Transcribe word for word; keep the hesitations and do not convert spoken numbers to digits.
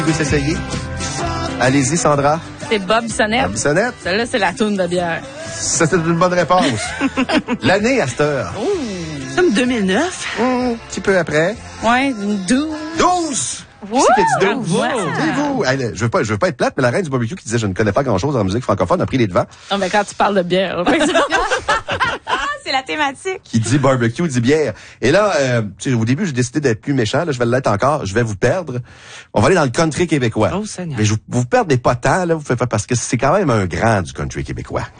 Vous essayez? Allez-y, Sandra. C'est Bob Bissonnette. Bob Bissonnette. Celle-là, c'est la toune de bière. Ça, c'est une bonne réponse. L'année à cette heure. Oh. Comme deux mille neuf. Mmh, un petit peu après. Ouais, une douze. douze! Wow! Qui c'est qui a dit douze? Wow! C'est vous. Hey, je veux pas, je veux pas être plate, mais la reine du barbecue qui disait je ne connais pas grand-chose en musique francophone a pris les devants. Non, mais quand tu parles de bière, par exemple. C'est la thématique. Qui dit barbecue, dit bière. Et là, euh, tu sais, au début, j'ai décidé d'être plus méchant. Là, je vais l'être encore. Je vais vous perdre. On va aller dans le country québécois. Oh, Seigneur. Mais je vous, vous perdez pas tant, là, vous faites, parce que c'est quand même un grand du country québécois.